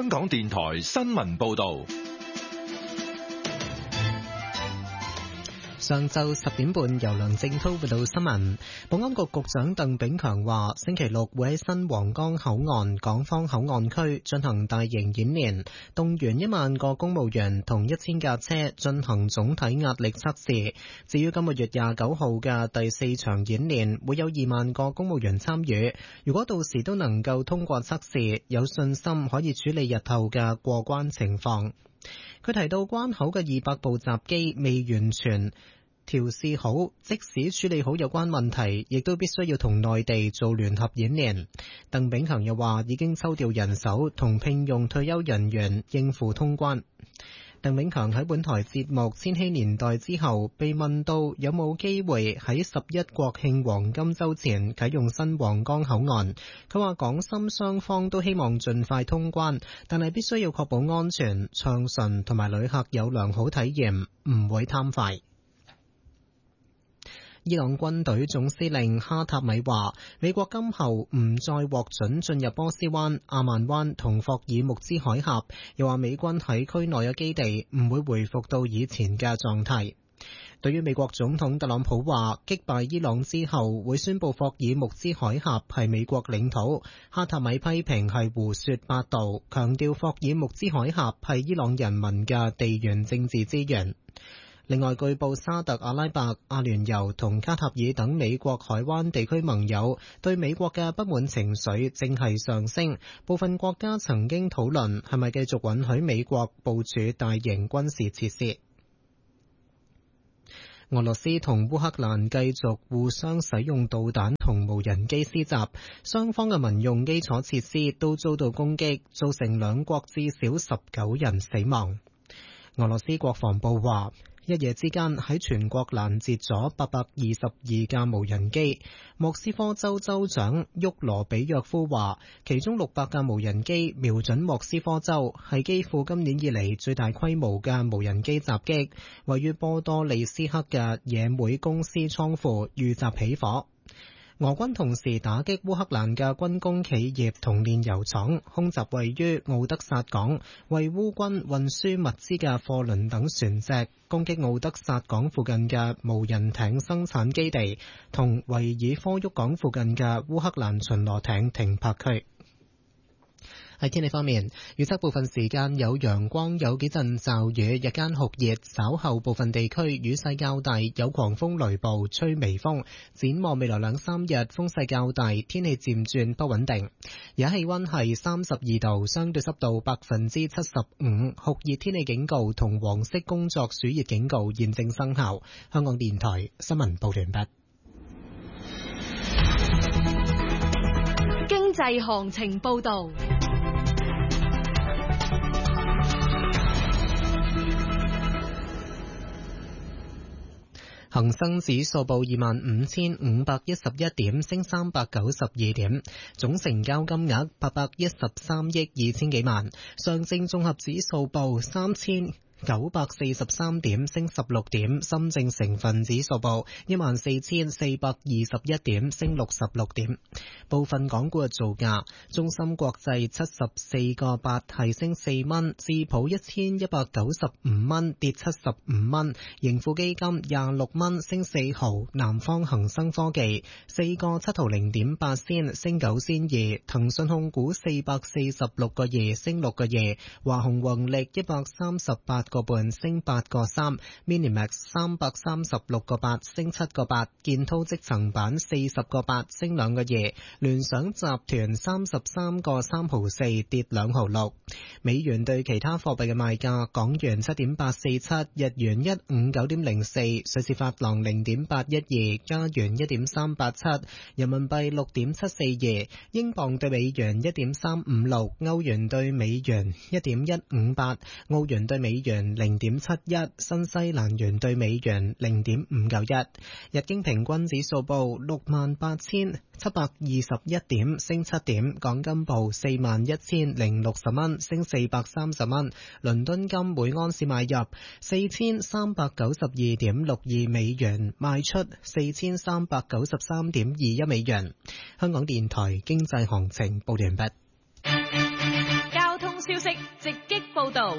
港電台新聞報道。 上晝10點半，由梁正滔報道新聞。保安局局長鄧炳強話，星期六會喺新皇崗口岸港方口岸區進行大型演練，動員1萬個公務員同1000架車進行總體壓力測試。至於今個月29號嘅第4場演練，會有2萬個公務員參與。如果到時都能夠通過測試，有信心可以處理日後嘅過關情況。佢提到關口嘅200部閘機未完全調試好，即使處理好有關問題，亦都必須要同內地做聯合演練。鄧炳強又話已經抽調人手同聘用退休人員應付通關。鄧炳強喺本台節目《千禧年代》之後被問到有冇機會喺11國慶黃金週前啟用新皇崗口岸，佢話港深雙方都希望盡快通關，但係必須要確保安全暢順同埋旅客有良好體驗，唔會貪快。伊朗軍隊總司令哈塔米話，美國今後唔再獲准進入波斯灣、阿曼灣同霍爾木茲海峽，又話美軍喺區內嘅基地唔會回復到以前嘅狀態。對於美國總統特朗普話擊敗伊朗之後會宣布霍爾木茲海峽係美國領土，哈塔米批評係胡說八道，強調霍爾木茲海峽係伊朗人民嘅地緣政治資源。另外，據報沙特阿拉伯、阿聯酋同卡塔爾等美國海灣地區盟友對美國嘅不滿情緒正係上升，部分國家曾經討論係咪繼續允許美國部署大型軍事設施。俄羅斯同烏克蘭繼續互相使用導彈同無人機施襲，雙方嘅民用基礎設施都遭到攻擊，造成兩國至少19人死亡。俄羅斯國防部話，一夜之間喺全國攔截咗822架無人機。莫斯科州州長沃羅比約夫話，其中600架無人機瞄準莫斯科州，係基輔今年以嚟最大規模嘅無人機襲擊。位於波多利斯克嘅野莓公司倉庫遇襲起火。俄軍同時打擊烏克蘭嘅軍工企業同煉油廠，空襲位於奧德薩港為烏軍運輸物資嘅貨輪等船隻，攻擊奧德薩港附近嘅無人艇生產基地同維爾科沃港附近嘅烏克蘭巡邏艇停泊區。喺天氣方面，預測部分時間有陽光，有幾陣驟雨，日間酷熱，稍後部分地區雨勢較大，有狂風雷暴，吹微風。展望未來2-3日，風勢較大，天氣漸轉不穩定。而家氣溫係32度，相對濕度75%，酷熱天氣警告同黃色工作暑熱警告現正生效。香港電台新聞報完畢。 經濟行情報道。 恒生指數報25,511點，升392點，總成交金額813億2千幾萬。上證綜合指數報3,943點，升16點。深證成分指數報14,421點，升66點。部分港股嘅造價：中芯國際74個8係升4蚊，智普1195蚊跌75蚊，盈富基金26蚊升4毫，南方恒生科技4個7毫0.8仙升9仙2，騰訊控股446個2升6個2，華虹宏力138個半升8個3 ，Minimax 336個8升7個8，建滔積層板40個8升2個2，聯想集團33個3毫4跌2毫6。美元對其他貨幣嘅賣價：港元7.847，日元159.04，瑞士法郎0.812，加元1.387，人民幣6.742，英鎊對美元1.356，歐元對美元1.158，澳元對美元0.71，新西蘭元對美元0.591。日經平均指數報68,721點，升7點。港金報41,060蚊，升430蚊。倫敦金每安士買入4,392.62美元，賣出4,393.21美元。香港電台經濟行情報完畢。 交通消息直擊報導。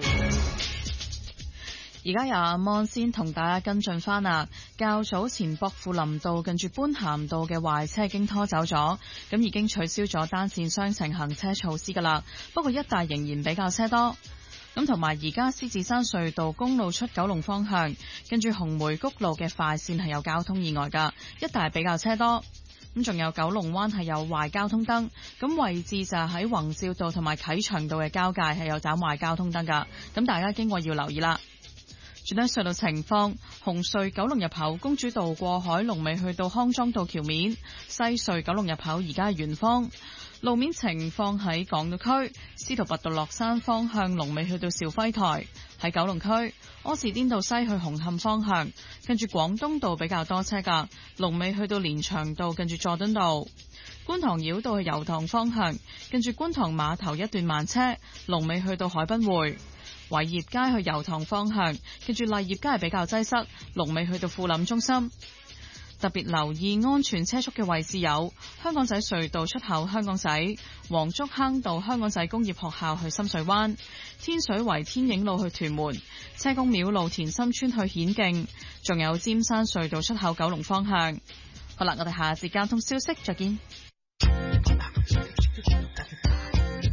而家由阿芒先同大家跟進翻啦。較早前薄扶林道近住般咸道嘅壞車已經拖走咗，咁已經取消咗單線雙程行車措施噶啦。不過一帶仍然比較車多。咁同埋而家獅子山隧道公路出九龍方向，跟住紅梅谷路嘅快線係有交通意外噶，一帶比較車多。咁仲有九龍灣係有壞交通燈，咁位置就係喺宏照道同埋啟祥道嘅交界係有斬壞交通燈噶，咁大家經過要留意啦。轉睇隧道情況，紅隧九龍入口公主道過海龍尾去到康莊道橋面，西隧九龍入口而家係圓方。路面情況喺港島區，司徒拔道落山方向龍尾去到兆輝台；喺九龍區，柯士甸道西去紅磡方向，跟住廣東道比較多車噶，龍尾去到連翔道跟住佐敦道。觀塘繞道去油塘方向，跟住觀塘碼頭一段慢車，龍尾去到海濱匯。偉業街去油塘方向，跟住麗業街係比較擠塞，龍尾去到富林中心。特別留意安全車速嘅位置有香港仔隧道出口香港仔、黃竹坑道香港仔工業學校去深水灣、天水圍天影路去屯門、車公廟路田心村去顯徑，仲有尖山隧道出口九龍方向。好啦，我哋下節交通消息再見。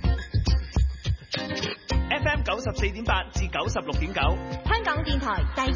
FM 94.8至96.9， 香港電台第